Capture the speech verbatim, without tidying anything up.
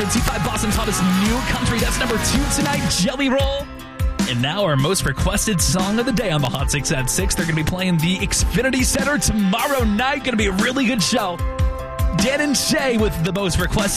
to T five Boston's hottest new country. That's number two tonight, Jelly Roll. And now our most requested song of the day on the Hot six at six. They're going to be playing the Xfinity Center tomorrow night. Going to be a really good show. Dan and Shay with the most requested